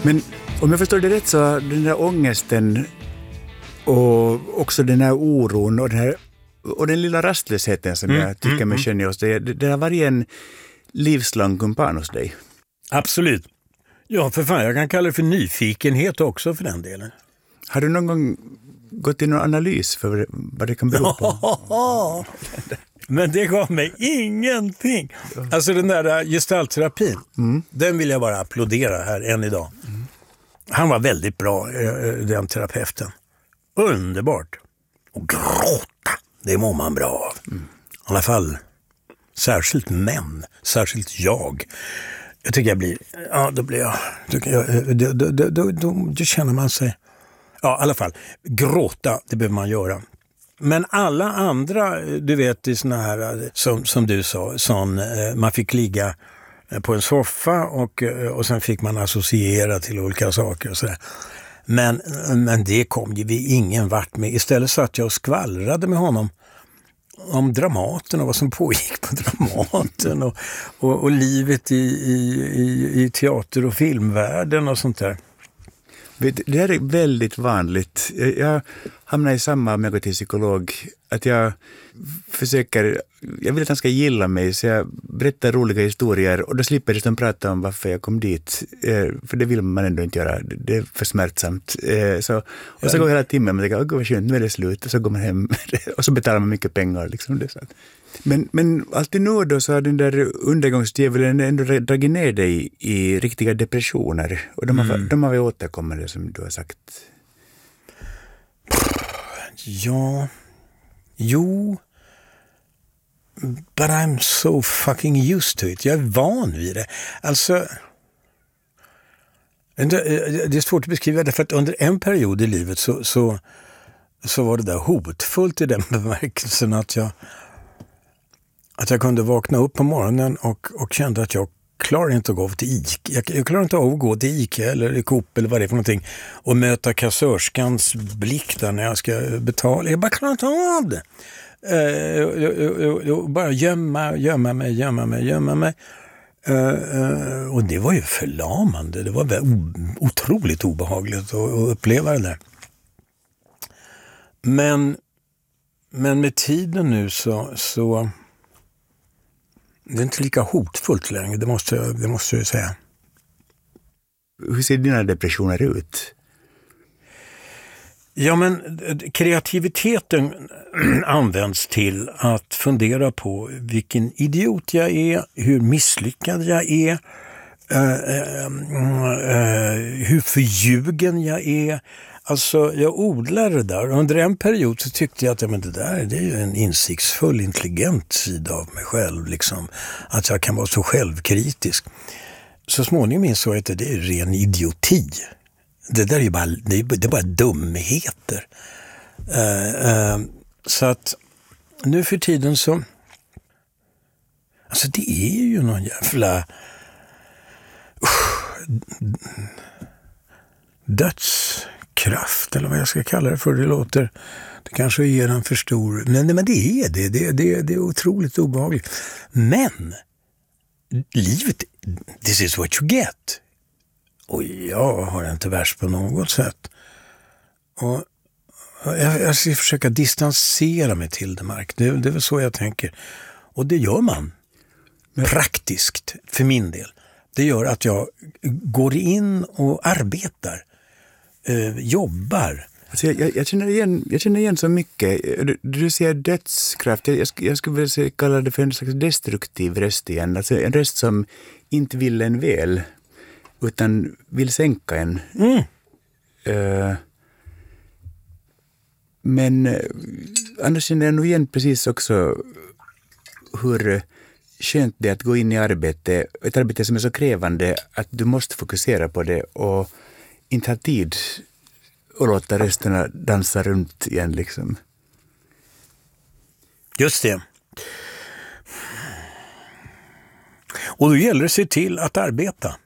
Men om jag förstår det rätt så den där ångesten och också den här oron och den lilla rastlösheten som jag tycker mig känner hos dig, det har varit en livslång kumpan hos dig. Absolut. Ja, för fan, jag kan kalla det för nyfikenhet också för den delen. Har du någon gång gått i någon analys för vad det kan bero på? Men det gav mig ingenting. Alltså den där gestaltterapin, den vill jag bara applådera här än idag. Han var väldigt bra, den terapeuten. Underbart. Och gråta, det mår man bra av. I alla fall, särskilt män, särskilt jag. Jag tycker jag blir, då känner man sig, i alla fall, gråta, det behöver man göra. Men alla andra, du vet, i såna här, som du sa, man fick ligga på en soffa och sen fick man associera till olika saker och sådär. Men det kom ju vi ingen vart med. Istället satt jag och skvallrade med honom om Dramaten och vad som pågick på Dramaten och livet i teater- och filmvärlden och sånt där. Det här är väldigt vanligt. Jag hamnar i samma om jag går till psykolog. Att jag vill att han ska gilla mig så jag berättar roliga historier och då slipper jag prata om varför jag kom dit. För det vill man ändå inte göra. Det är för smärtsamt. Och så går hela timmen och tänker, vad skönt, nu är det slut. Och så går man hem och så betalar man mycket pengar. Liksom. Det är så. Men alltid nu då så har den där undergångsdjävulen ändå dragit ner dig i riktiga depressioner. Och de har vi återkommande som du har sagt. Ja, jo, but I'm so fucking used to it. Jag är van vid det. Alltså, det är svårt att beskriva det för att under en period i livet så var det där hotfullt i den bemärkelsen att jag kunde vakna upp på morgonen och kände att jag klarar inte att gå till ICA. Jag klarar inte av att gå till ICA eller i Coop eller vad det är för någonting och möta kassörskans blick där när jag ska betala. Jag bara klarar inte av det. Jag bara gömma mig. Och det var ju förlamande. Det var otroligt obehagligt att uppleva det där. Men med tiden nu så det är inte lika hotfullt längre, det måste jag säga. Hur ser dina depressioner ut? Ja, men kreativiteten används till att fundera på vilken idiot jag är, hur misslyckad jag är, hur förljugen jag är. Alltså, jag odlar det där. Under en period så tyckte jag att det är ju en insiktsfull, intelligent sida av mig själv. Liksom. Att jag kan vara så självkritisk. Så småningom insåg jag att det är ren idioti. Det där är ju bara dumheter. Så att nu för tiden så... Alltså det är ju någon jävla... dödskraft eller vad jag ska kalla det för. Det kanske ger en för stor... Men det är det är otroligt obehagligt. Men livet, this is what you get. Och jag har inte värst på något sätt. Och jag ska försöka distansera mig till det, Mark. Det är väl så jag tänker. Och det gör man. Praktiskt, för min del. Det gör att jag går in och arbetar. Jobbar. Alltså jag känner igen så mycket. Du säger dödskraft. Jag skulle väl kalla det för en slags destruktiv röst igen. Alltså en röst som inte vill en väl utan vill sänka en. Men annars känner jag nog igen precis också hur skönt det är att gå in i arbete. Ett arbete som är så krävande att du måste fokusera på det och inte ha tid och låta rösterna dansa runt igen liksom. Just det. Och då gäller det att se till att arbeta.